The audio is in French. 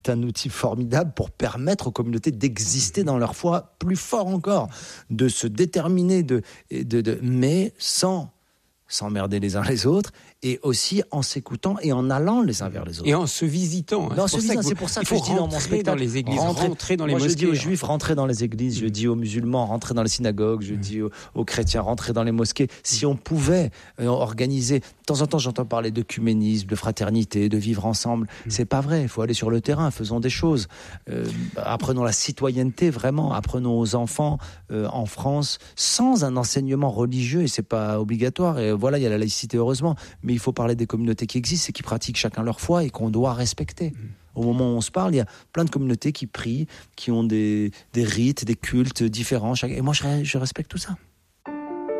C'est un outil formidable pour permettre aux communautés d'exister dans leur foi plus fort encore, de se déterminer, mais sans s'emmerder les uns les autres, et aussi en s'écoutant et en allant les uns vers les autres. Et en se visitant. C'est pour ça que je dis dans mon spectacle, dans les églises, rentrer dans les mosquées. Je dis aux juifs, rentrez dans les églises, je dis aux musulmans, rentrez dans les synagogues, je dis aux chrétiens, rentrez dans les mosquées. Si on pouvait organiser, de temps en temps j'entends parler d'œcuménisme, de fraternité, de vivre ensemble, c'est pas vrai, il faut aller sur le terrain, faisons des choses. Apprenons la citoyenneté, vraiment, apprenons aux enfants en France, sans un enseignement religieux, et c'est pas obligatoire, et voilà, il y a la laïcité heureusement, mais il faut parler des communautés qui existent et qui pratiquent chacun leur foi et qu'on doit respecter. Au moment où on se parle, il y a plein de communautés qui prient, qui ont des rites, des cultes différents. Et moi, je respecte tout ça.